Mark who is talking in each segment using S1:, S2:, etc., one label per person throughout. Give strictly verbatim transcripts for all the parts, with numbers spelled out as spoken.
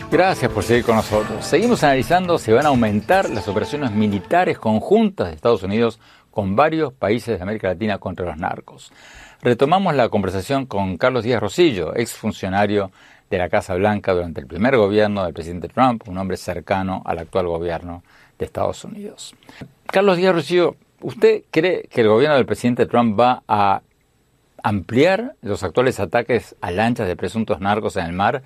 S1: Gracias por seguir con nosotros. Seguimos analizando si van a aumentar las operaciones militares conjuntas de Estados Unidos con varios países de América Latina contra los narcos. Retomamos la conversación con Carlos Díaz Rosillo, exfuncionario de la Casa Blanca durante el primer gobierno del presidente Trump, un hombre cercano al actual gobierno de Estados Unidos. Carlos Díaz Rosillo, ¿usted cree que el gobierno del presidente Trump va a ampliar los actuales ataques a lanchas de presuntos narcos en el mar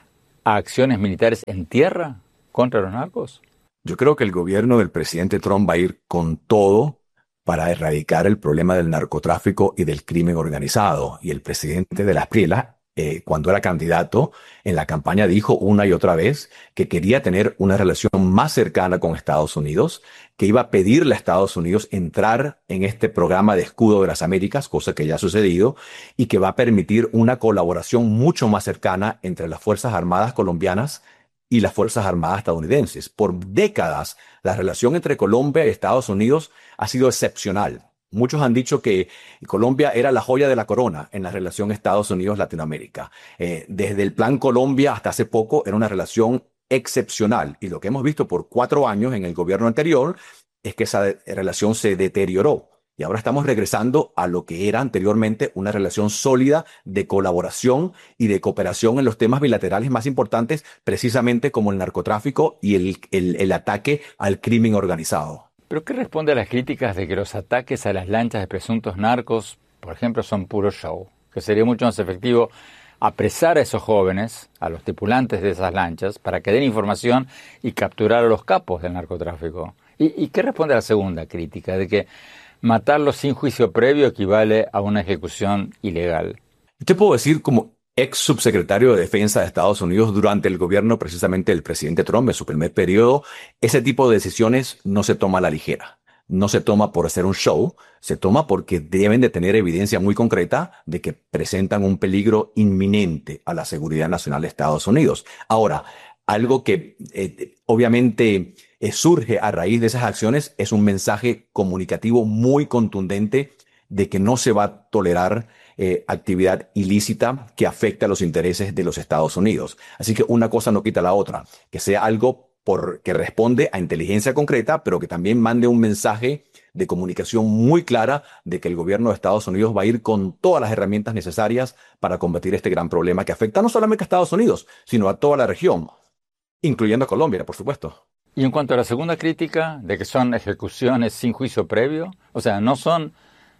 S1: a acciones militares en tierra contra los narcos?
S2: Yo creo que el gobierno del presidente Trump va a ir con todo para erradicar el problema del narcotráfico y del crimen organizado. Y el presidente de las Prielas, eh, cuando era candidato en la campaña, dijo una y otra vez que quería tener una relación más cercana con Estados Unidos, que iba a pedirle a Estados Unidos entrar en este programa de escudo de las Américas, cosa que ya ha sucedido, y que va a permitir una colaboración mucho más cercana entre las Fuerzas Armadas colombianas y las Fuerzas Armadas estadounidenses. Por décadas, la relación entre Colombia y Estados Unidos ha sido excepcional. Muchos han dicho que Colombia era la joya de la corona en la relación Estados Unidos-Latinoamérica. Eh, desde el Plan Colombia hasta hace poco era una relación excepcional. Y lo que hemos visto por cuatro años en el gobierno anterior es que esa relación se deterioró. Y ahora estamos regresando a lo que era anteriormente una relación sólida de colaboración y de cooperación en los temas bilaterales más importantes, precisamente como el narcotráfico y el, el, el ataque al crimen organizado.
S1: ¿Pero qué responde a las críticas de que los ataques a las lanchas de presuntos narcos, por ejemplo, son puro show? Que sería mucho más efectivo apresar a esos jóvenes, a los tripulantes de esas lanchas, para que den información y capturar a los capos del narcotráfico. ¿Y, y qué responde a la segunda crítica, de que matarlos sin juicio previo equivale a una ejecución ilegal?
S2: Te puedo decir, como ex subsecretario de Defensa de Estados Unidos durante el gobierno precisamente del presidente Trump en su primer periodo, ese tipo de decisiones no se toma a la ligera. No se toma por hacer un show, se toma porque deben de tener evidencia muy concreta de que presentan un peligro inminente a la seguridad nacional de Estados Unidos. Ahora, algo que eh, obviamente eh, surge a raíz de esas acciones es un mensaje comunicativo muy contundente de que no se va a tolerar eh, actividad ilícita que afecte a los intereses de los Estados Unidos. Así que una cosa no quita la otra, que sea algo por, que responde a inteligencia concreta, pero que también mande un mensaje de comunicación muy clara de que el gobierno de Estados Unidos va a ir con todas las herramientas necesarias para combatir este gran problema que afecta no solamente a Estados Unidos, sino a toda la región, incluyendo a Colombia, por supuesto.
S1: Y en cuanto a la segunda crítica, de que son ejecuciones sin juicio previo, o sea, no son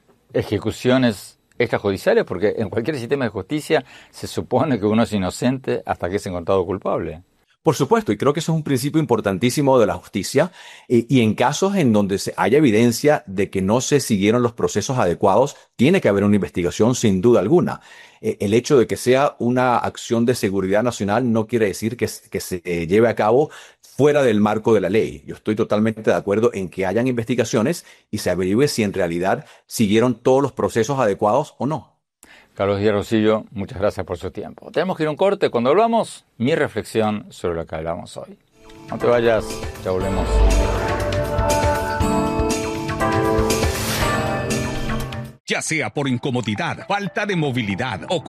S1: ejecuciones extrajudiciales, porque en cualquier sistema de justicia se supone que uno es inocente hasta que es encontrado culpable.
S2: Por supuesto, y creo que eso es un principio importantísimo de la justicia, y, y en casos en donde se haya evidencia de que no se siguieron los procesos adecuados, tiene que haber una investigación sin duda alguna. Eh, el hecho de que sea una acción de seguridad nacional no quiere decir que, que se eh, lleve a cabo fuera del marco de la ley. Yo estoy totalmente de acuerdo en que hayan investigaciones y se averigüe si en realidad siguieron todos los procesos adecuados o no.
S1: Carlos Díaz Rosillo, muchas gracias por su tiempo. Tenemos que ir a un corte. Cuando volvamos, mi reflexión sobre lo que hablamos hoy. No te vayas, ya volvemos.
S3: Ya sea por incomodidad, falta de movilidad o